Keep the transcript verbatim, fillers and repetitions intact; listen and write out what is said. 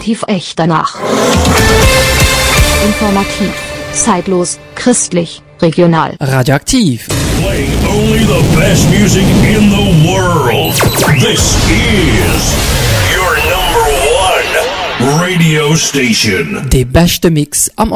relativ echt danach. Informativ, zeitlos, christlich, regional. Radioaktiv. Playing only the best music in the world. This is your number one radio station. De beste Mix am